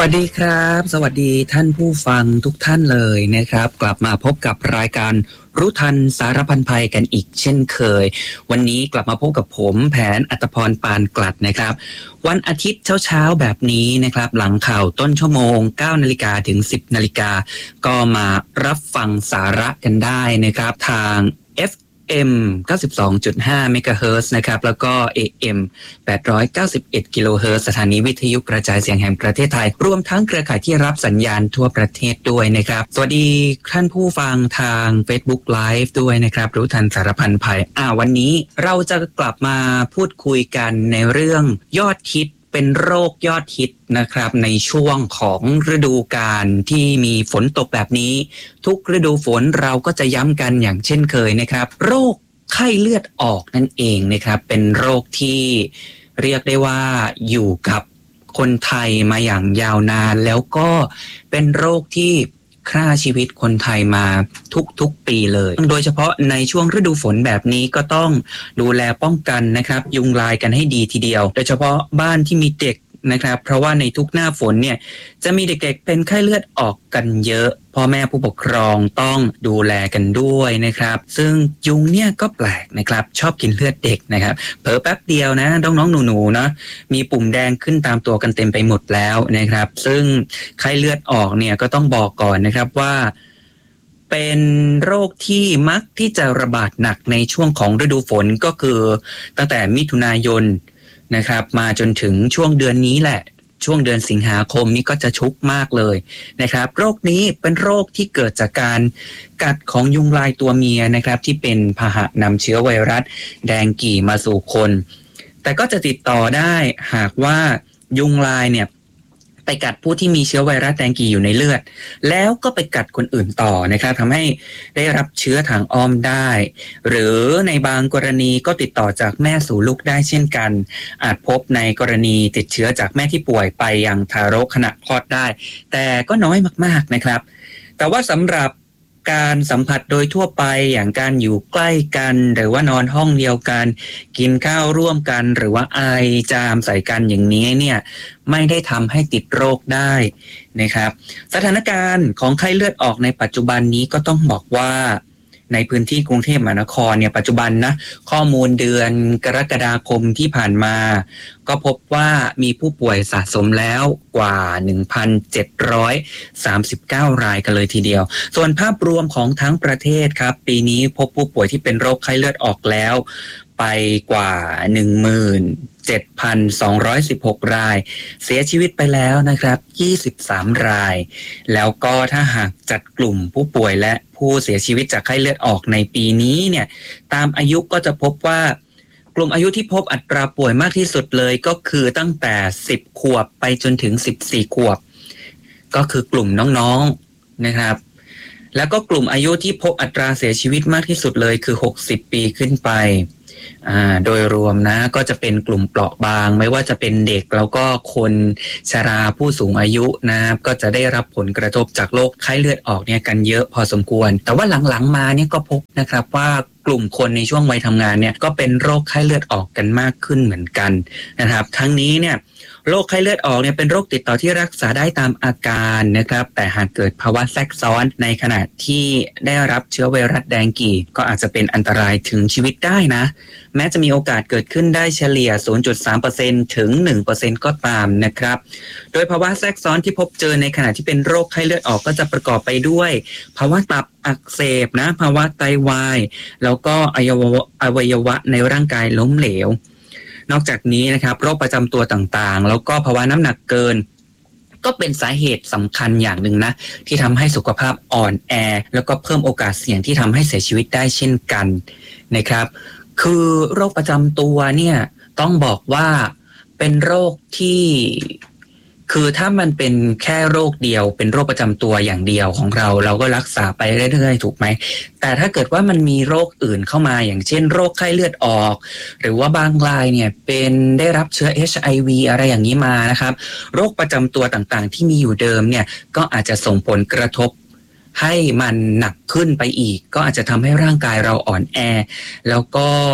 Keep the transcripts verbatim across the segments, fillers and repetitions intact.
วัสดีครับสวัสดีท่านผู้ฟังทุกท่านเลยนะครับกลับมาพบกับรายการรู้ทันสารพันภัยกันอีกเช่นเคยวันนี้กลับมาพบกับผมแผนอัตภพรปานกลัดนะครับวันอาทิตย์เช้าๆแบบนี้นะครับหลังข่าวต้นชั่วโมง เก้านาฬิกา ถึง สิบนาฬิกาก็มารับฟังสาระกันได้นะครับทาง เอฟ เอ็ม เก้าสิบสองจุดห้า เมกะเฮิรตซ์นะครับแล้วก็ เอ เอ็ม แปดร้อยเก้าสิบเอ็ด กิโลเฮิรตซ์สถานีวิทยุกระจายเสียงแห่งประเทศไทยรวมทั้งเครือข่ายที่รับสัญญาณทั่วประเทศด้วยนะครับสวัสดีท่านผู้ฟังทาง Facebook Live ด้วยนะครับรู้ทันสารพันภัยอ่าวันนี้เราจะกลับมาพูดคุยกันในเรื่องยอดฮิตเป็นโรคยอดฮิตนะครับในช่วงของฤดูกาลที่มีฝนตกแบบนี้ทุกฤดูฝนเราก็จะย้ำกันอย่างเช่นเคยนะครับโรคไข้เลือดออกนั่นเองนะครับเป็นโรคที่เรียกได้ว่าอยู่กับคนไทยมาอย่างยาวนานแล้วก็เป็นโรคที่ฆ่าชีวิตคนไทยมาทุกๆปีเลยโดยเฉพาะในช่วงฤดูฝนแบบนี้ก็ต้องดูแลป้องกันนะครับยุงลายกันให้ดีทีเดียวโดยเฉพาะบ้านที่มีเด็กนะครับเพราะว่าในทุกหน้าฝนเนี่ยจะมีเด็กๆเป็นไข้เลือดออกกันเยอะพ่อแม่ผู้ปกครองต้องดูแลกันด้วยนะครับซึ่งยุงเนี่ยก็แปลกนะครับชอบกินเลือดเด็กนะครับเผลอแป๊บเดียวนะน้องๆหนูๆนะมีปุ่มแดงขึ้นตามตัวกันเต็มไปหมดแล้วนะครับซึ่งไข้เลือดออกเนี่ยก็ต้องบอกก่อนนะครับว่าเป็นโรคที่มักที่จะระบาดหนักในช่วงของฤดูฝนก็คือตั้งแต่มิถุนายนนะครับมาจนถึงช่วงเดือนนี้แหละช่วงเดือนสิงหาคมนี้ก็จะชุกมากเลยนะครับโรคนี้เป็นโรคที่เกิดจากการกัดของยุงลายตัวเมียนะครับที่เป็นพาหะนำเชื้อไวรัสแดงกี่มาสู่คนแต่ก็จะติดต่อได้หากว่ายุงลายเนี่ยไปกัดผู้ที่มีเชื้อไวรัสแดงกีอยู่ในเลือดแล้วก็ไปกัดคนอื่นต่อนะครับทำให้ได้รับเชื้อทางอ้อมได้หรือในบางกรณีก็ติดต่อจากแม่สู่ลูกได้เช่นกันอาจพบในกรณีติดเชื้อจากแม่ที่ป่วยไปยังทารกขณะคลอดได้แต่ก็น้อยมากๆนะครับแต่ว่าสำหรับการสัมผัสโดยทั่วไปอย่างการอยู่ใกล้กันหรือว่านอนห้องเดียวกันกินข้าวร่วมกันหรือว่าไอจามใส่กันอย่างนี้เนี่ยไม่ได้ทำให้ติดโรคได้นะครับสถานการณ์ของไข้เลือดออกในปัจจุบันนี้ก็ต้องบอกว่าในพื้นที่กรุงเทพมหานครเนี่ยปัจจุบันนะข้อมูลเดือนกรกฎาคมที่ผ่านมาก็พบว่ามีผู้ป่วยสะสมแล้วกว่า หนึ่งพันเจ็ดร้อยสามสิบเก้า รายกันเลยทีเดียวส่วนภาพรวมของทั้งประเทศครับปีนี้พบผู้ป่วยที่เป็นโรคไข้เลือดออกแล้วไปกว่า หนึ่งหมื่นเจ็ดพันสองร้อยสิบหก รายเสียชีวิตไปแล้วนะครับยี่สิบสามรายแล้วก็ถ้าหากจัดกลุ่มผู้ป่วยและผู้เสียชีวิตจากไข้เลือดออกในปีนี้เนี่ยตามอายุก็จะพบว่ากลุ่มอายุที่พบอัตราป่วยมากที่สุดเลยก็คือตั้งแต่สิบขวบไปจนถึงสิบสี่ขวบก็คือกลุ่มน้องๆนะครับแล้วก็กลุ่มอายุที่พบอัตราเสียชีวิตมากที่สุดเลยคือหกสิบปีขึ้นไปอ่าโดยรวมนะก็จะเป็นกลุ่มเปราะบางไม่ว่าจะเป็นเด็กแล้วก็คนชราผู้สูงอายุนะก็จะได้รับผลกระทบจากโรคไข้เลือดออกเนี่ยกันเยอะพอสมควรแต่ว่าหลังๆมาเนี่ยก็พบนะครับว่ากลุ่มคนในช่วงวัยทำงานเนี่ยก็เป็นโรคไข้เลือดออกกันมากขึ้นเหมือนกันนะครับทั้งนี้เนี่ยโรคไข้เลือดออกเนี่ยเป็นโรคติดต่อที่รักษาได้ตามอาการนะครับแต่หากเกิดภาวะแทรกซ้อนในขณะที่ได้รับเชื้อไวรัสแดงกีก็อาจจะเป็นอันตรายถึงชีวิตได้นะแม้จะมีโอกาสเกิดขึ้นได้เฉลี่ย ศูนย์จุดสามเปอร์เซ็นต์ ถึง หนึ่งเปอร์เซ็นต์ ก็ตามนะครับโดยภาวะแทรกซ้อนที่พบเจอในขณะที่เป็นโรคไข้เลือดออกก็จะประกอบไปด้วยภาวะตับอักเสบนะภาวะไตวายแล้วก็อวัยวะอวัยวะในร่างกายล้มเหลวนอกจากนี้นะครับโรคประจำตัวต่างๆแล้วก็ภาวะน้ำหนักเกินก็เป็นสาเหตุสำคัญอย่างหนึ่งนะที่ทำให้สุขภาพอ่อนแอแล้วก็เพิ่มโอกาสเสี่ยงที่ทำให้เสียชีวิตได้เช่นกันนะครับคือโรคประจำตัวเนี่ยต้องบอกว่าเป็นโรคที่คือถ้ามันเป็นแค่โรคเดียวเป็นโรคประจำตัวอย่างเดียวของเราเราก็รักษาไปเรื่อยๆถูกไหมแต่ถ้าเกิดว่ามันมีโรคอื่นเข้ามาอย่างเช่นโรคไข้เลือดออกหรือว่าบางรายเนี่ยเป็นได้รับเชื้อ เอช ไอ วี อะไรอย่างนี้มานะครับโรคประจำตัวต่างๆที่มีอยู่เดิมเนี่ยก็อาจจะส่งผลกระทบให้มันหนักขึ้นไปอีกก็อาจจะทำให้ร่างกายเราอ่อนแอแล้วก็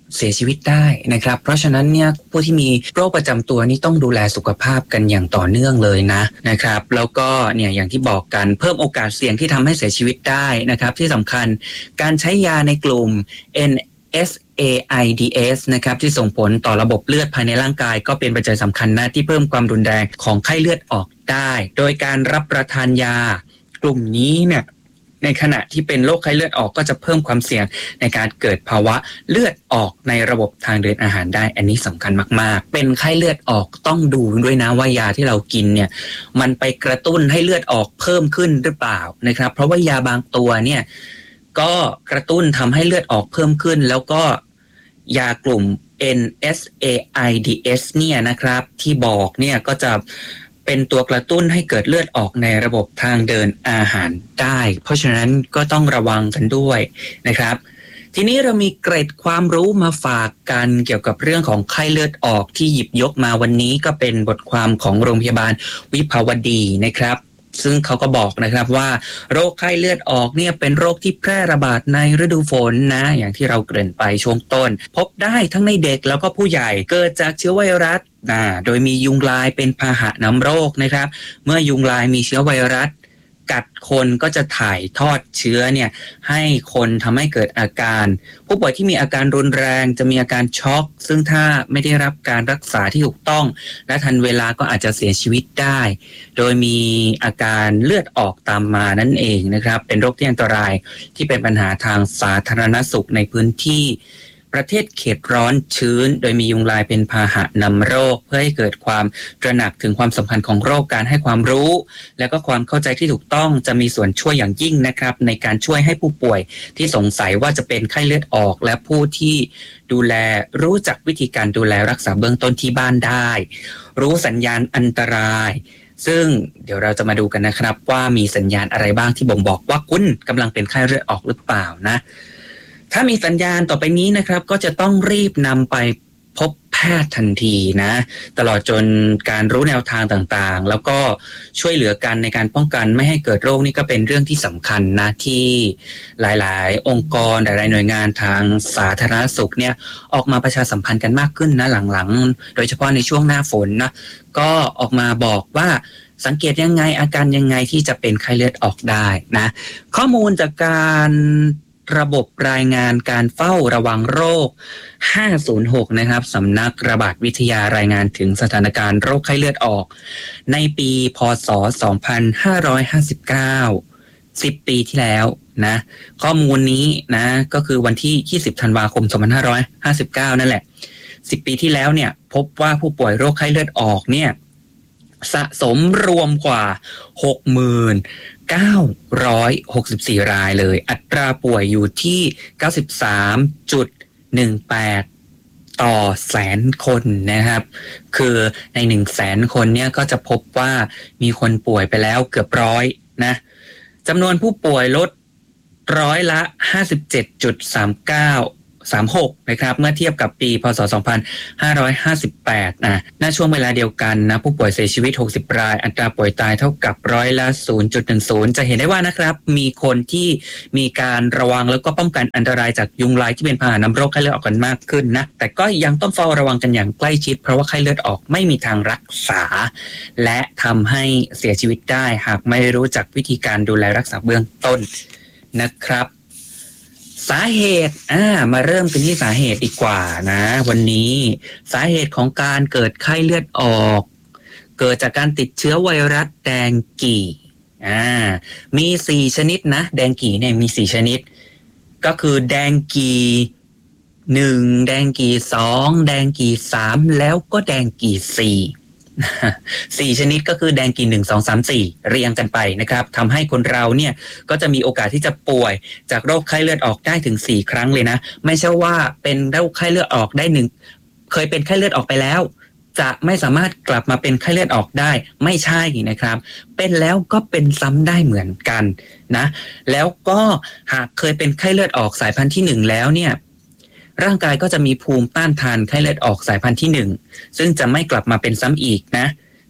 เสียชีวิตได้นะครับเพราะฉะนั้นเนี่ยผู้ที่มีโรคประจำตัวนี้ต้องดูแลสุขภาพกันอย่างต่อเนื่องเลยนะนะครับแล้วก็เนี่ยอย่างที่บอกกันเพิ่มโอกาสเสี่ยงที่ทำให้เสียชีวิตได้นะครับที่สำคัญการใช้ยาในกลุ่ม เอ็น เอส เอ ไอ ดี เอส นะครับที่ส่งผลต่อระบบเลือดภายในร่างกายก็เป็นปัจจัยสำคัญนะที่เพิ่มความรุนแรงของไข้เลือดออกได้โดยการรับประทานยากลุ่มนี้เนี่ยในขณะที่เป็นโรคไข้เลือดออกก็จะเพิ่มความเสี่ยงในการเกิดภาวะเลือดออกในระบบทางเดินอาหารได้อันนี้สำคัญมากๆเป็นไข้เลือดออกต้องดูด้วยนะว่ายาที่เรากินเนี่ยมันไปกระตุ้นให้เลือดออกเพิ่มขึ้นหรือเปล่านะครับเพราะว่ายาบางตัวเนี่ยก็กระตุ้นทำให้เลือดออกเพิ่มขึ้นแล้วก็ยากลุ่ม เอ็น เอส เอ ไอ ดี เอส เนี่ยนะครับที่บอกเนี่ยก็จะเป็นตัวกระตุ้นให้เกิดเลือดออกในระบบทางเดินอาหารได้เพราะฉะนั้นก็ต้องระวังกันด้วยนะครับทีนี้เรามีเกร็ดความรู้มาฝากกันเกี่ยวกับเรื่องของไข้เลือดออกที่หยิบยกมาวันนี้ก็เป็นบทความของโรงพยาบาลวิภาวดีนะครับซึ่งเขาก็บอกนะครับว่าโรคไข้เลือดออกเนี่ยเป็นโรคที่แพร่ระบาดในฤดูฝนนะอย่างที่เราเกริ่นไปช่วงต้นพบได้ทั้งในเด็กแล้วก็ผู้ใหญ่เกิดจากเชื้อไวรัสนะโดยมียุงลายเป็นพาหะนำโรคนะครับเมื่อยุงลายมีเชื้อไวรัสกัดคนก็จะถ่ายทอดเชื้อเนี่ยให้คนทำให้เกิดอาการผู้ป่วยที่มีอาการรุนแรงจะมีอาการช็อกซึ่งถ้าไม่ได้รับการรักษาที่ถูกต้องและทันเวลาก็อาจจะเสียชีวิตได้โดยมีอาการเลือดออกตามมานั่นเองนะครับเป็นโรคที่อันตรายที่เป็นปัญหาทางสาธารณสุขในพื้นที่ประเทศเขตร้อนชื้นโดยมียุงลายเป็นพาหะนำโรคเพื่อให้เกิดความตระหนักถึงความสำคัญของโรคการให้ความรู้และก็ความเข้าใจที่ถูกต้องจะมีส่วนช่วยอย่างยิ่งนะครับในการช่วยให้ผู้ป่วยที่สงสัยว่าจะเป็นไข้เลือดออกและผู้ที่ดูแลรู้จักวิธีการดูแลรักษาเบื้องต้นที่บ้านได้รู้สัญญาณอันตรายซึ่งเดี๋ยวเราจะมาดูกันนะครับว่ามีสัญญาณอะไรบ้างที่บ่งบอกว่าคุณกำลังเป็นไข้เลือดออกหรือเปล่านะถ้ามีสัญญาณต่อไปนี้นะครับก็จะต้องรีบนำไปพบแพทย์ทันทีนะตลอดจนการรู้แนวทางต่างๆแล้วก็ช่วยเหลือกันในการป้องกันไม่ให้เกิดโรคนี่ก็เป็นเรื่องที่สำคัญนะที่หลายๆองค์กรหลายๆหน่วยงานทางสาธารณสุขเนี่ยออกมาประชาสัมพันธ์กันมากขึ้นนะหลังๆโดยเฉพาะในช่วงหน้าฝนนะก็ออกมาบอกว่าสังเกตยังไงอาการยังไงที่จะเป็นไข้เลือดออกได้นะข้อมูลจากการระบบรายงานการเฝ้าระวังโรคห้าศูนย์หกนะครับสำนักระบาดวิทยารายงานถึงสถานการณ์โรคไข้เลือดออกในปีพ.ศ. สองพันห้าร้อยห้าสิบเก้า สิบปีที่แล้วนะข้อมูลนี้นะก็คือวันที่ยี่สิบธันวาคมสองพันห้าร้อยห้าสิบเก้านั่นแหละสิบปีที่แล้วเนี่ยพบว่าผู้ป่วยโรคไข้เลือดออกเนี่ยสะสมรวมกว่า หกหมื่นเก้าร้อยหกสิบสี่ รายเลยอัตราป่วยอยู่ที่ เก้าสิบสามจุดหนึ่งแปด ต่อแสนคนนะครับคือใน หนึ่งแสน คนเนี่ยก็จะพบว่ามีคนป่วยไปแล้วเกือบร้อยนะจำนวนผู้ป่วยลดร้อยละ ห้าสิบเจ็ดจุดสามเก้า สามหกนะครับเมื่อเทียบกับปีพ.ศ. สองพันห้าร้อยห้าสิบแปดนะณช่วงเวลาเดียวกันนะผู้ป่วยเสียชีวิตหกสิบรายอัตราป่วยตายเท่ากับร้อยละ ศูนย์จุดหนึ่งศูนย์ จะเห็นได้ว่านะครับมีคนที่มีการระวังแล้วก็ป้องกันอันตรายจากยุงลายที่เป็นพาหะนำโรคไข้เลือดออกกันมากขึ้นนะแต่ก็ยังต้องเฝ้าระวังกันอย่างใกล้ชิดเพราะว่าไข้เลือดออกไม่มีทางรักษาและทำให้เสียชีวิตได้หากไม่รู้จักวิธีการดูแลรักษาเบื้องต้นนะครับสาเหตุอ่ามาเริ่มกันที่สาเหตุดีกว่านะวันนี้สาเหตุของการเกิดไข้เลือดออกเกิดจากการติดเชื้อไวรัสแดงกีอ่ามีสี่ชนิดนะแดงกีเนี่ยมีสี่ชนิดก็คือแดงกีหนึ่งแดงกีสองแดงกีสามแล้วก็แดงกีสี่สี่ชนิดก็คือแดงกีหนึ่ง สอง สาม สี่เรียงกันไปนะครับทำให้คนเราเนี่ยก็จะมีโอกาสที่จะป่วยจากโรคไข้เลือดออกได้ถึงสี่ครั้งเลยนะไม่ใช่ว่าเป็นโรคไข้เลือดออกได้หนึ่งเคยเป็นไข้เลือดออกไปแล้วจะไม่สามารถกลับมาเป็นไข้เลือดออกได้ไม่ใช่นะครับเป็นแล้วก็เป็นซ้ำได้เหมือนกันนะแล้วก็หากเคยเป็นไข้เลือดออกสายพันธุ์ที่หนึ่งแล้วเนี่ยร่างกายก็จะมีภูมิต้านทานไข้เลือดออกสายพันธุ์ที่หนึ่งซึ่งจะไม่กลับมาเป็นซ้ำอีกนะ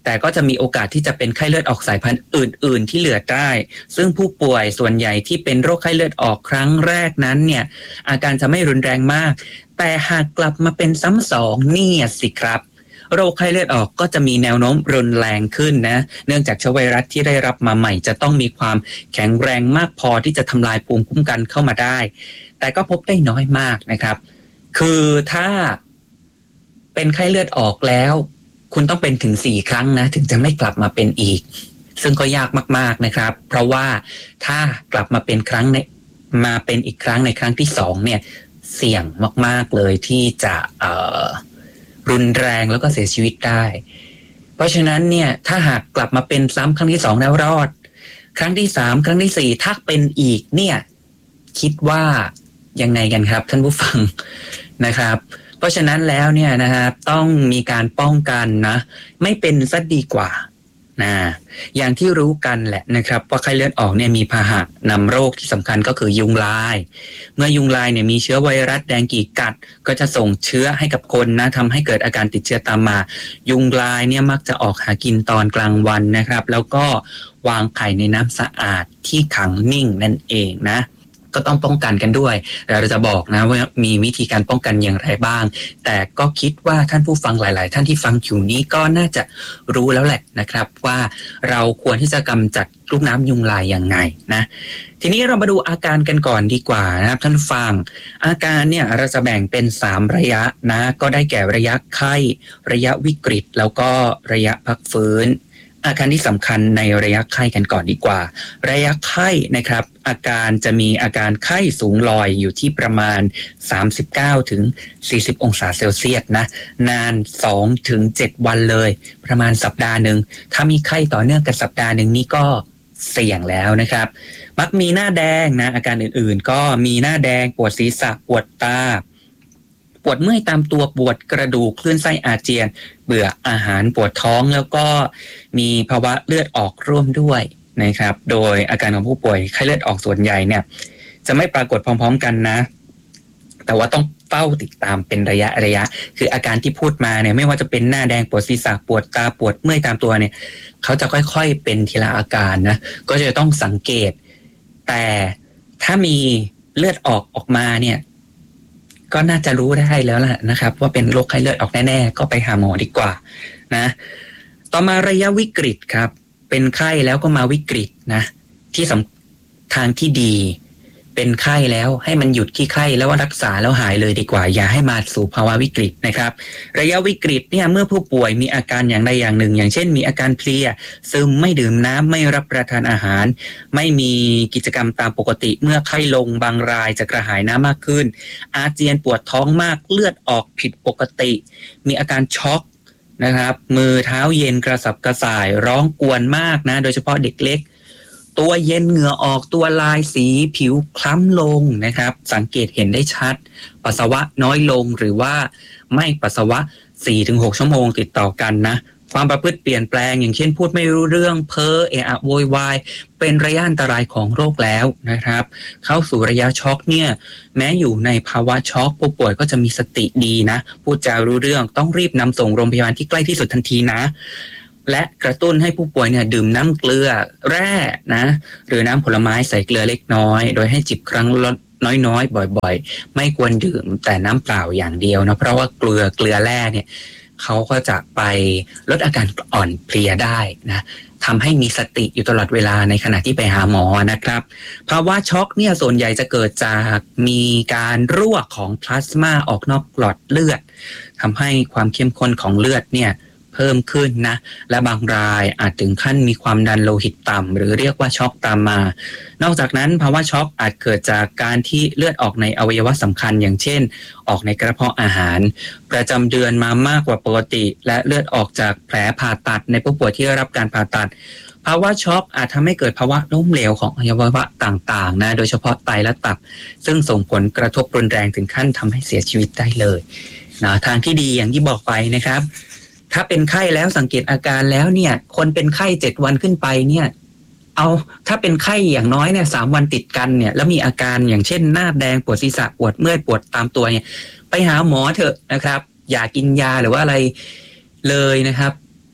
แต่ก็จะมีโอกาสที่จะเป็นไข้เลือดออกสายพันธุ์อื่นๆที่เหลือได้ซึ่งผู้ป่วยส่วนใหญ่ที่เป็นโรคไข้เลือดออกครั้งแรกนั้นเนี่ยอาการจะไม่รุนแรงมากแต่หากกลับมาเป็นซ้ำสองนี่สิครับโรคไข้เลือดออกก็จะมีแนวโน้มรุนแรงขึ้นนะเนื่องจากเชื้อไวรัสที่ได้รับมาใหม่จะต้องมีความแข็งแรงมากพอที่จะทำลายภูมิคุ้มกันเข้ามาได้แต่ก็พบได้น้อยมากนะครับคือถ้าเป็นไข้เลือดออกแล้วคุณต้องเป็นถึงสี่ครั้งนะถึงจะไม่กลับมาเป็นอีกซึ่งก็ยากมากๆนะครับเพราะว่าถ้ากลับมาเป็นครั้งในมาเป็นอีกครั้งในครั้งที่สองเนี่ยเสี่ยงมากๆเลยที่จะเอ่อรุนแรงแล้วก็เสียชีวิตได้เพราะฉะนั้นเนี่ยถ้าหากกลับมาเป็นซ้ำครั้งที่สองแล้วรอดครั้งที่สามครั้งที่สี่ถ้าเป็นอีกเนี่ยคิดว่ายังไงกันครับท่านผู้ฟังนะครับเพราะฉะนั้นแล้วเนี่ยนะครับต้องมีการป้องกันนะไม่เป็นซะดีกว่านะอย่างที่รู้กันแหละนะครับว่าไข้เลือดออกเนี่ยมีพาหะนำโรคที่สำคัญก็คือยุงลายเมื่อยุงลายเนี่ยมีเชื้อไวรัสแดงกีกัดก็จะส่งเชื้อให้กับคนนะทำให้เกิดอาการติดเชื้อตามมายุงลายเนี่ยมักจะออกหากินตอนกลางวันนะครับแล้วก็วางไข่ในน้ำสะอาดที่ขังนิ่งนั่นเองนะก็ต้องป้องกันกันด้วยเราจะบอกนะว่ามีวิธีการป้องกันอย่างไรบ้างแต่ก็คิดว่าท่านผู้ฟังหลายๆท่านที่ฟังอยู่นี้ก็น่าจะรู้แล้วแหละนะครับว่าเราควรที่จะกำจัดลูกน้ำยุงลายยังไงนะทีนี้เรามาดูอาการกันก่อนดีกว่านะครับท่านฟังอาการเนี่ยเราจะแบ่งเป็นสามระยะนะก็ได้แก่ระยะไข้ระยะวิกฤตแล้วก็ระยะพักฟื้นอาการที่สำคัญในระยะไข้กันก่อนดีกว่าระยะไข้นะครับอาการจะมีอาการไข้สูงลอยอยู่ที่ประมาณสามสิบเก้าถึงสี่สิบองศาเซลเซียสนะนานสองถึงเจ็ดวันเลยประมาณสัปดาห์นึงถ้ามีไข้ต่อเนื่องกันสัปดาห์นึงนี่ก็เสี่ยงแล้วนะครับมักมีหน้าแดงนะอาการอื่นๆก็มีหน้าแดงปวดศีรษะปวดตาปวดเมื่อยตามตัวปวดกระดูกคลื่นไส้อาเจียนเบื่ออาหารปวดท้องแล้วก็มีภาวะเลือดออกร่วมด้วยนะครับโดยอาการของผู้ป่วยไข้เลือดออกส่วนใหญ่เนี่ยจะไม่ปรากฏพร้อมๆกันนะแต่ว่าต้องเฝ้าติดตามเป็นระยะระยะคืออาการที่พูดมาเนี่ยไม่ว่าจะเป็นหน้าแดงปวดศีรษะปวดตาปวดเมื่อยตามตัวเนี่ยเขาจะค่อยๆเป็นทีละอาการนะก็จะต้องสังเกตแต่ถ้ามีเลือดออกออกมาเนี่ยก็น่าจะรู้ได้แล้วล่ะนะครับว่าเป็นโรคไข้เลือดออกแน่ๆก็ไปหาหมอดีกว่านะต่อมาระยะวิกฤตครับเป็นไข้แล้วก็มาวิกฤตนะที่สำทางที่ดีเป็นไข้แล้วให้มันหยุดที่ไข้แล้วรักษาแล้วหายเลยดีกว่าอย่าให้มาสู่ภาวะวิกฤตนะครับระยะวิกฤตเนี่ยเมื่อผู้ป่วยมีอาการอย่างใดอย่างหนึ่งอย่างเช่นมีอาการเพลียซึมไม่ดื่มน้ำไม่รับประทานอาหารไม่มีกิจกรรมตามปกติเมื่อไข้ลงบางรายจะกระหายน้ำมากขึ้นอาเจียนปวดท้องมากเลือดออกผิดปกติมีอาการช็อกนะครับมือเท้าเย็นกระสับกระส่ายร้องกวนมากนะโดยเฉพาะเด็กเล็กตัวเย็นเหงื่อออกตัวลายสีผิวคล้ำลงนะครับสังเกตเห็นได้ชัดปัสสาวะน้อยลงหรือว่าไม่ปัสสาวะ สี่ถึงหก ชั่วโมงติดต่อกันนะความประพฤติเปลี่ยนแปลงอย่างเช่นพูดไม่รู้เรื่องเพ้อเอะอะโวยวายเป็นระยะอันตรายของโรคแล้วนะครับเข้าสู่ระยะช็อกเนี่ยแม้อยู่ในภาวะช็อกผู้ป่วยก็จะมีสติดีนะพูดจารู้เรื่องต้องรีบนำส่งโรงพยาบาลที่ใกล้ที่สุดทันทีนะและกระตุ้นให้ผู้ป่วยเนี่ยดื่มน้ำเกลือแร่นะหรือน้ำผลไม้ใส่เกลือเล็กน้อยโดยให้จิบครั้งละน้อยๆบ่อยๆไม่ควรดื่มแต่น้ำเปล่าอย่างเดียวนะเพราะว่าเกลือเกลือแร่เนี่ยเขาก็จะไปลดอาการอ่อนเพลียได้นะทำให้มีสติอยู่ตลอดเวลาในขณะที่ไปหาหมอนะครับภาวะช็อกเนี่ยส่วนใหญ่จะเกิดจากมีการรั่วของพลาสมาออกนอกหลอดเลือดทำให้ความเข้มข้นของเลือดเนี่ยเพิ่มขึ้นนะและบางรายอาจถึงขั้นมีความดันโลหิตต่ำหรือเรียกว่าช็อกตามมานอกจากนั้นภาวะช็อกอาจเกิดจากการที่เลือดออกในอวัยวะสำคัญอย่างเช่นออกในกระเพาะอาหารประจำเดือนมามากกว่าปกติและเลือดออกจากแผลผ่าตัดในผู้ป่วยที่ได้รับการผ่าตัดภาวะช็อกอาจทำให้เกิดภาวะล้มเหลวของอวัยวะต่างๆนะโดยเฉพาะไตและตับซึ่งส่งผลกระทบรุนแรงถึงขั้นทำให้เสียชีวิตได้เลยนะทางที่ดีอย่างที่บอกไปนะครับถ้าเป็นไข้แล้วสังเกตอาการแล้วเนี่ยคนเป็นไข้เจ็ดวันขึ้นไปเนี่ยเอาถ้าเป็นไข้อย่างน้อยเนี่ยสามวันติดกันเนี่ยแล้วมีอาการอย่างเช่นหน้าแดงปวดศีรษะปวดเมื่อยปวดตามตัวเนี่ยไปหาหมอเถอะนะครับอย่ากินยาหรือว่าอะไรเลยนะครับ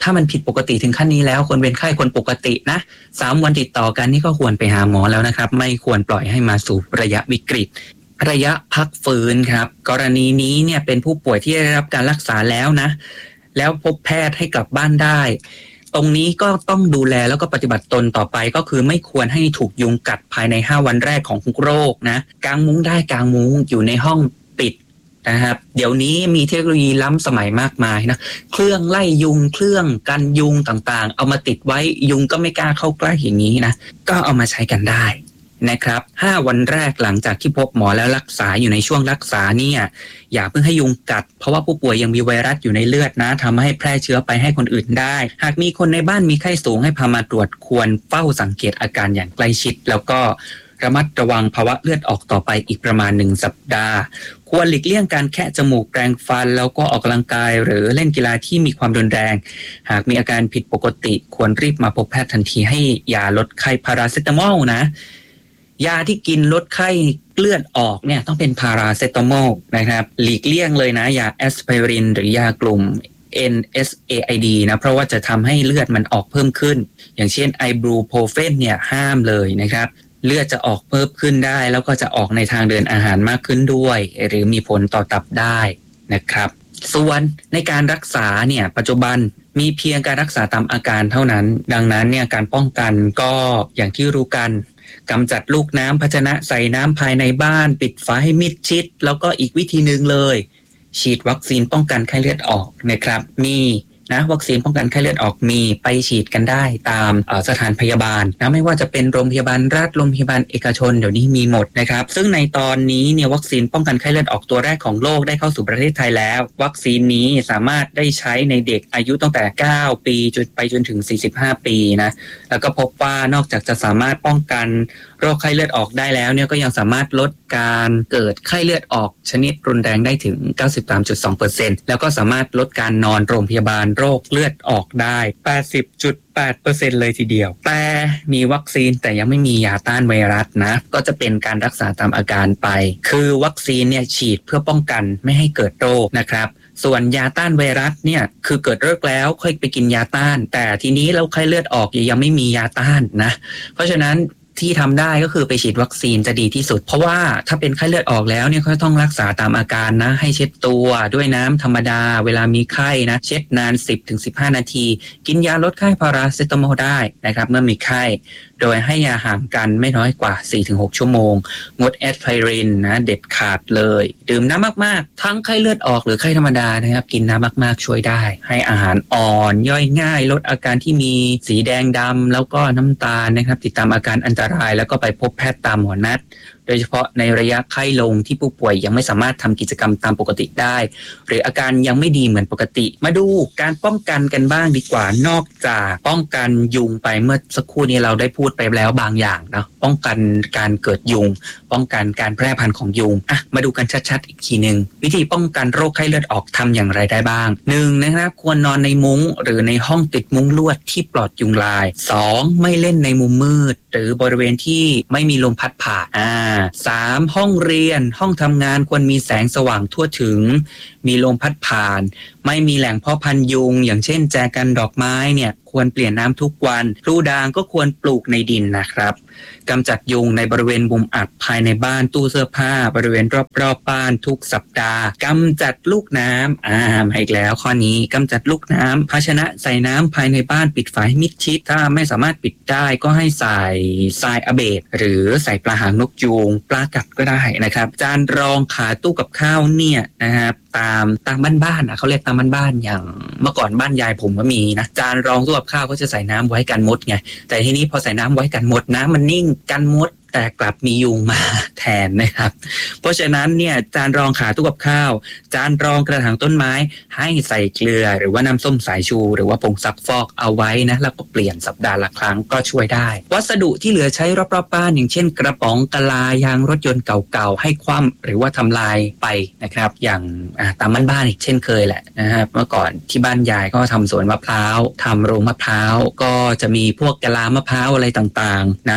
ถ้ามันผิดปกติถึงขั้นนี้แล้วคนเป็นไข้คนปกตินะสามวันติดต่อกันนี่ก็ควรไปหาหมอแล้วนะครับไม่ควรปล่อยให้มาสู่ระยะวิกฤตระยะพักฟื้นครับกรณีนี้เนี่ยเป็นผู้ป่วยที่ได้รับการรักษาแล้วนะแล้วพบแพทย์ให้กลับบ้านได้ตรงนี้ก็ต้องดูแลแล้วก็ปฏิบัติตนต่อไปก็คือไม่ควรให้ถูกยุงกัดภายในห้าวันแรกของโรคนะกางมุ้งได้กางมุ้งอยู่ในห้องปิดนะครับเดี๋ยวนี้มีเทคโนโลยีล้ำสมัยมากมายนะเครื่องไล่ยุงเครื่องกันยุงต่างๆเอามาติดไว้ยุงก็ไม่กล้าเข้าใกล้อย่างนี้นะก็เอามาใช้กันได้นะครับห้าวันแรกหลังจากที่พบหมอแล้วรักษาอยู่ในช่วงรักษาเนี่ยอย่าเพิ่งให้ยุงกัดเพราะว่าผู้ป่วยยังมีไวรัสอยู่ในเลือดนะทำให้แพร่เชื้อไปให้คนอื่นได้หากมีคนในบ้านมีไข้สูงให้พามาตรวจควรเฝ้าสังเกตอาการอย่างใกล้ชิดแล้วก็ระมัดระวังภาวะเลือดออกต่อไปอีกประมาณหนึ่งสัปดาห์ควรหลีกเลี่ยงการแคะจมูกแปรงฟันแล้วก็ออกกำลังกายหรือเล่นกีฬาที่มีความรุนแรงหากมีอาการผิดปกติควรรีบมาพบแพทย์ทันทีให้ยาลดไข้พาราเซตามอลนะยาที่กินลดไข้เลือดออกเนี่ยต้องเป็นพาราเซตามอลนะครับหลีกเลี่ยงเลยนะยาแอสไพรินหรือยากลุ่ม เอ็น เอส เอ ไอ ดี นะเพราะว่าจะทำให้เลือดมันออกเพิ่มขึ้นอย่างเช่นไอบูโพรเฟนเนี่ยห้ามเลยนะครับเลือดจะออกเพิ่มขึ้นได้แล้วก็จะออกในทางเดินอาหารมากขึ้นด้วยหรือมีผลต่อตับได้นะครับส่วนในการรักษาเนี่ยปัจจุบันมีเพียงการรักษาตามอาการเท่านั้นดังนั้นเนี่ยการป้องกันก็อย่างที่รู้กันกำจัดลูกน้ำภาชนะใส่น้ำภายในบ้านปิดฝาให้มิดชิดแล้วก็อีกวิธีหนึ่งเลยฉีดวัคซีนป้องกันไข้เลือดออกนะครับมีนะวัคซีนป้องกันไข้เลือดออกมีไปฉีดกันได้ตามสถานพยาบาลนะไม่ว่าจะเป็นโรงพยาบาลรัฐโรงพยาบาลเอกชนเดี๋ยวนี้มีหมดนะครับซึ่งในตอนนี้เนี่ยวัคซีนป้องกันไข้เลือดออกตัวแรกของโลกได้เข้าสู่ประเทศไทยแล้ววัคซีนนี้สามารถได้ใช้ในเด็กอายุตั้งแต่เก้าปีจนไปจนถึงสี่สิบห้าปีนะแล้วก็พบว่านอกจากจะสามารถป้องกันโรคไข้เลือดออกได้แล้วเนี่ยก็ยังสามารถลดการเกิดไข้เลือดออกชนิดรุนแรงได้ถึง เก้าสิบสามจุดสองเปอร์เซ็นต์ แล้วก็สามารถลดการนอนโรงพยาบาลโรคเลือดออกได้ แปดสิบจุดแปดเปอร์เซ็นต์ เลยทีเดียวแต่มีวัคซีนแต่ยังไม่มียาต้านไวรัสนะก็จะเป็นการรักษาตามอาการไปคือวัคซีนเนี่ยฉีดเพื่อป้องกันไม่ให้เกิดโรคนะครับส่วนยาต้านไวรัสเนี่ยคือเกิดโรคแล้วค่อยไปกินยาต้านแต่ทีนี้เราไข้เลือดออกยังไม่มียาต้านนะเพราะฉะนั้นที่ทำได้ก็คือไปฉีดวัคซีนจะดีที่สุดเพราะว่าถ้าเป็นไข้เลือดออกแล้วเนี่ยก็ต้องรักษาตามอาการนะให้เช็ดตัวด้วยน้ำธรรมดาเวลามีไข้นะเช็ดนาน สิบถึงสิบห้า นาทีกินยาลดไข้พาราเซตามอลได้นะครับเมื่อมีไข้โดยให้ยาห่างกันไม่น้อยกว่า สี่ถึงหก ชั่วโมงงดแอสไพรินนะเด็ดขาดเลยดื่มน้ำมากๆทั้งไข้เลือดออกหรือไข้ธรรมดานะครับกินน้ำมากๆช่วยได้ให้อาหารอ่อนย่อยง่ายลดอาการที่มีสีแดงดำแล้วก็น้ำตาลนะครับติดตามอาการอันตรายแล้วก็ไปพบแพทย์ตามหมอนัดโดยเฉพาะในระยะไข้ลงที่ผู้ป่วยยังไม่สามารถทำกิจกรรมตามปกติได้หรืออาการยังไม่ดีเหมือนปกติมาดูการป้องกันกันบ้างดีกว่านอกจากป้องกันยุงไปเมื่อสักครู่นี้เราได้พูดไปแล้วบางอย่างนะป้องกันการเกิดยุงป้องกันการแพร่พันธุ์ของยุงอ่ะมาดูกันชัดๆอีกทีนึงวิธีป้องกันโรคไข้เลือดออกทำอย่างไรได้บ้างหนึ่งนะครับควรนอนในมุ้งหรือในห้องติดมุ้งลวดที่ปลอดยุงลายสองไม่เล่นในมุมมืดหรือบริเวณที่ไม่มีลมพัดผ่านอ่าสามห้องเรียนห้องทำงานควรมีแสงสว่างทั่วถึงมีลมพัดผ่านไม่มีแหล่งเพาะพันธุ์ยุงอย่างเช่นแจกันดอกไม้เนี่ยควรเปลี่ยนน้ำทุกวันพลูด่างก็ควรปลูกในดินนะครับกำจัดยุงในบริเวณมุมอับภายในบ้านตู้เสื้อผ้าบริเวณรอบๆบ้านทุกสัปดาห์กำจัดลูกน้ำอ่ามาอีกแล้วข้อนี้กำจัดลูกน้ำภาชนะใส่น้ำภายในบ้านปิดฝาให้มิดชิดถ้าไม่สามารถปิดได้ก็ให้ใส่ทรายอะเบดหรือใส่ปลาหางนกยูงปลากัดก็ได้นะครับจานรองขาตู้กับข้าวเนี่ยนะครับตามตามบ้านๆอ่ะเขาเรียกตามบ้านๆอย่างเมื่อก่อนบ้านยายผมก็มีนะจานรองตู้กับข้าวก็จะใส่น้ำไว้กันมดไงแต่ทีนี้พอใส่น้ำไว้กันมดน้ำมันนิ่งกันมดแต่กลับมียุงมาแทนนะครับเพราะฉะนั้นเนี่ยจานรองขาตู้กับข้าวจานรองกระถางต้นไม้ให้ใส่เกลือหรือว่าน้ำส้มสายชูหรือว่าผงซักฟอกเอาไว้นะแล้วก็เปลี่ยนสัปดาห์ละครั้งก็ช่วยได้วัสดุที่เหลือใช้รอบๆบ้านอย่างเช่นกระป๋องกะลายางรถยนต์เก่าๆให้คว่ำหรือว่าทำลายไปนะครับอย่างตามบ้านๆอีกเช่นเคยแหละนะครับเมื่อก่อนที่บ้านยายก็ทำสวนมะพร้าวทำโรงมะพร้าวก็จะมีพวกกะลามะพร้าวอะไรต่างๆนะ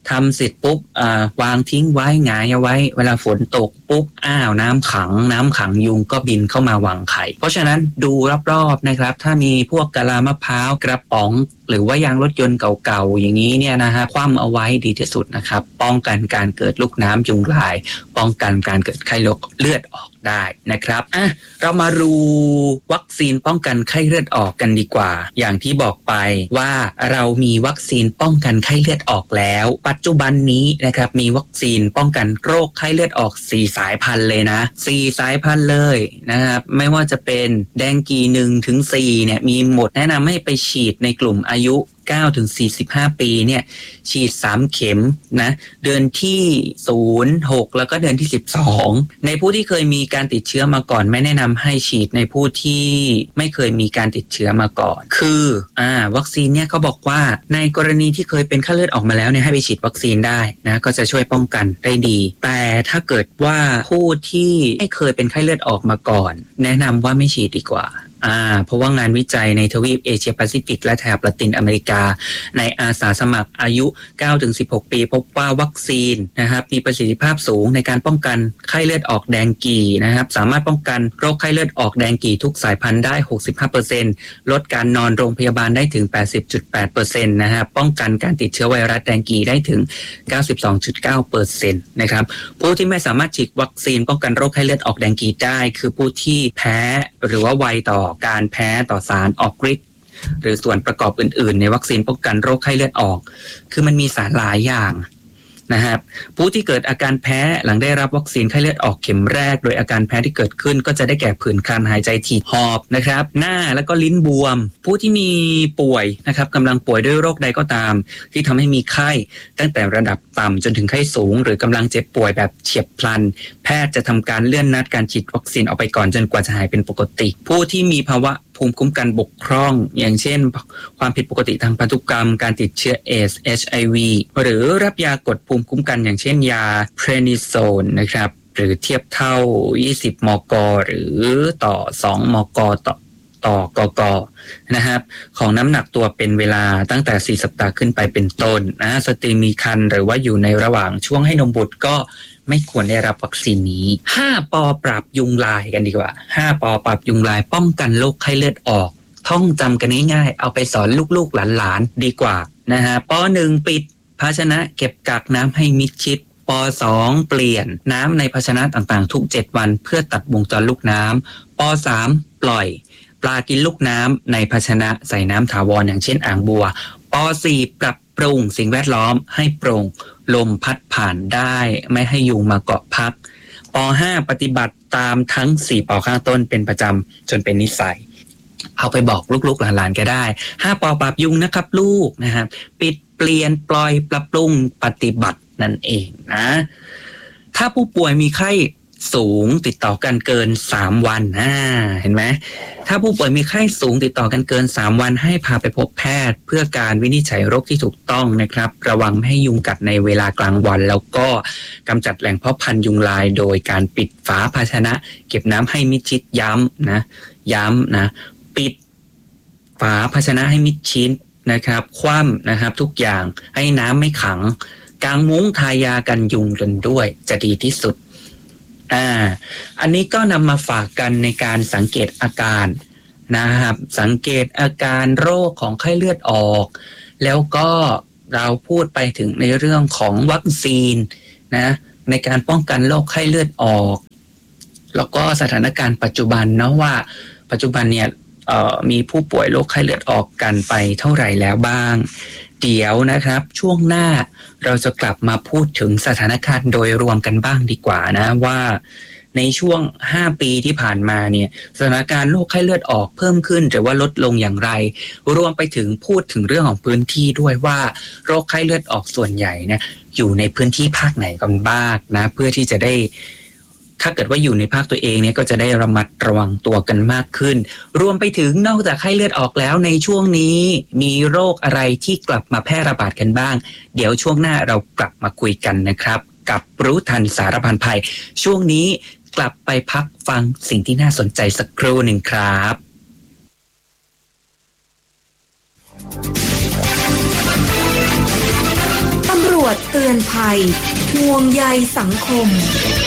ทำเสร็จปุ๊บอ่าวางทิ้งไว้หงายเอาไว้เวลาฝนตกปุ๊บอ้าวน้ำขังน้ำขังยุงก็บินเข้ามาวางไข่เพราะฉะนั้นดูรอบๆนะครับถ้ามีพวกกะลามะพร้าวกระป๋องหรือว่ายางรถยนต์เก่าๆอย่างนี้เนี่ยนะฮะคว่ำเอาไว้ดีที่สุดนะครับป้องกันการเกิดลูกน้ำยุงลายป้องกันการเกิดไข้เลือดออกได้นะครับอ่ะเรามาดูวัคซีนป้องกันไข้เลือดออกกันดีกว่าอย่างที่บอกไปว่าเรามีวัคซีนป้องกันไข้เลือดออกแล้วปัจจุบันนี้นะครับมีวัคซีนป้องกันโรคไข้เลือดออกสี่สายพันธุ์เลยนะสี่สายพันธุ์เลยนะครับไม่ว่าจะเป็นแดงกีหนึ่งถึงสี่เนี่ยมีหมดแนะนำให้ไปฉีดในกลุ่มอายุเก้าถึงสี่สิบห้าปีเนี่ยฉีดสามเข็มนะเดือนที่ศูนย์ หกแล้วก็เดือนที่สิบสองในผู้ที่เคยมีการติดเชื้อมาก่อนไม่แนะนำให้ฉีดในผู้ที่ไม่เคยมีการติดเชื้อมาก่อนคืออ่าวัคซีนเนี่ยเขาบอกว่าในกรณีที่เคยเป็นไข้เลือดออกมาแล้วเนี่ยให้ไปฉีดวัคซีนได้นะก็จะช่วยป้องกันได้ดีแต่ถ้าเกิดว่าผู้ที่ไม่เคยเป็นไข้เลือดออกมาก่อนแนะนำว่าไม่ฉีดดีกว่าอ่าเพราะว่างานวิจัยในทวีปเอเชียแปซิฟิกและแถบละตินอเมริกาในอาสาสมัครอายุ เก้าถึงสิบหก ปีพบว่าวัคซีนนะครับมีประสิทธิภาพสูงในการป้องกันไข้เลือดออกแดงกีนะครับสามารถป้องกันโรคไข้เลือดออกแดงกีทุกสายพันธุ์ได้ หกสิบห้าเปอร์เซ็นต์ ลดการนอนโรงพยาบาลได้ถึง แปดสิบจุดแปดเปอร์เซ็นต์ นะครับป้องกันการติดเชื้อไวรัสแดงกีได้ถึง เก้าสิบสองจุดเก้าเปอร์เซ็นต์ นะครับผู้ที่ไม่สามารถฉีดวัคซีนป้องกันโรคไข้เลือดออกแดงกีได้คือผู้ที่แพ้หรือว่าไวต่อการแพ้ต่อสารออกฤทธิ์หรือส่วนประกอบอื่นๆในวัคซีนป้องกันโรคไข้เลือดออกคือมันมีสารหลายอย่างนะครับผู้ที่เกิดอาการแพ้หลังได้รับวัคซีนไข้เลือดออกเข็มแรกโดยอาการแพ้ที่เกิดขึ้นก็จะได้แก่ผื่นคันหายใจถี่หอบนะครับหน้าแล้วก็ลิ้นบวมผู้ที่มีป่วยนะครับกำลังป่วยด้วยโรคใดก็ตามที่ทำให้มีไข้ตั้งแต่ระดับต่ำจนถึงไข้สูงหรือกำลังเจ็บป่วยแบบเฉียบพลันแพทย์จะทำการเลื่อนนัดการฉีดวัคซีนออกไปก่อนจนกว่าจะหายเป็นปกติผู้ที่มีภาวะภูมิคุ้มกันบกพร่องอย่างเช่นความผิดปกติทางพันธุกรรมการติดเชื้อเอดส์ เอช ไอ วี หรือรับยากดภูมิคุ้มกันอย่างเช่นยาเพรนิโซนนะครับหรือเทียบเท่ายี่สิบมก.หรือต่อสองมก.ต่อต่อกก.นะครับของน้ำหนักตัวเป็นเวลาตั้งแต่สี่สัปดาห์ขึ้นไปเป็นต้นนะสตรีมีครรภ์หรือว่าอยู่ในระหว่างช่วงให้นมบุตรก็ไม่ควรได้รับวัคซีนนี้ห้าปอปราบยุงลายกันดีกว่าห้าปอปราบยุงลายป้องกันโรคไข้เลือดออกท่องจำกันง่ายๆเอาไปสอนลูกๆหลานๆดีกว่านะฮะปอหนึ่งปิดภาชนะเก็บกักน้ำให้มิดชิดปอสองเปลี่ยนน้ำในภาชนะต่างๆทุกเจ็ดวันเพื่อตัดวงจรลูกน้ำปอสามปล่อยปลากินลูกน้ำในภาชนะใส่น้ำถาวรอย่างเช่นอ่างบัวปอสี่ปรับปรุงสิ่งแวดล้อมให้โปร่งลมพัดผ่านได้ไม่ให้ยุงมาเกาะพักปอห้าปฏิบัติตามทั้งสี่ปอข้างต้นเป็นประจำจนเป็นนิสัยเอาไปบอกลูกๆหลานๆก็ได้ห้าปอปราบยุงนะครับลูกนะครับปิดเปลี่ยนปล่อยปรับปรุงปฏิบัตินั่นเองนะถ้าผู้ป่วยมีไข้สูงติดต่อกันเกินสามวันอ่าเห็นไหมถ้าผู้ป่วยมีไข้สูงติดต่อกันเกินสามวันให้พาไปพบแพทย์เพื่อการวินิจฉัยโรคที่ถูกต้องนะครับระวังไม่ให้ยุงกัดในเวลากลางวันแล้วก็กำจัดแหล่งเพาะพันธุ์ยุงลายโดยการปิดฝาภาชนะเก็บน้ำให้มิดชิดย้ำนะย้ำนะปิดฝาภาชนะให้มิดชิดนะครับคว่ำนะครับทุกอย่างให้น้ำไม่ขังกางมุ้งทายากันยุงกันด้วยจะดีที่สุดอ่าอันนี้ก็นำมาฝากกันในการสังเกตอาการนะครับสังเกตอาการโรคของไข้เลือดออกแล้วก็เราพูดไปถึงในเรื่องของวัคซีนนะในการป้องกันโรคไข้เลือดออกแล้วก็สถานการณ์ปัจจุบันเนาะว่าปัจจุบันเนี่ยเอ่อมีผู้ป่วยโรคไข้เลือดออกกันไปเท่าไหร่แล้วบ้างเดี๋ยวนะครับช่วงหน้าเราจะกลับมาพูดถึงสถานการณ์โดยรวมกันบ้างดีกว่านะว่าในช่วงห้าปีที่ผ่านมาเนี่ยสถานการณ์โรคไข้เลือดออกเพิ่มขึ้นหรือว่าลดลงอย่างไรรวมไปถึงพูดถึงเรื่องของพื้นที่ด้วยว่าโรคไข้เลือดออกส่วนใหญ่เนี่ยอยู่ในพื้นที่ภาคไหนกันบ้างนะเพื่อที่จะได้ถ้าเกิดว่าอยู่ในภาคตัวเองเนี่ยก็จะได้ระมัดระวังตัวกันมากขึ้นรวมไปถึงนอกจากไข้เลือดออกแล้วในช่วงนี้มีโรคอะไรที่กลับมาแพร่ระบาดกันบ้างเดี๋ยวช่วงหน้าเรากลับมาคุยกันนะครับกับรู้ทันสารพันภัยช่วงนี้กลับไปพักฟังสิ่งที่น่าสนใจสักครู่หนึ่งครับตำรวจเตือนภัยห่วงใยสังคม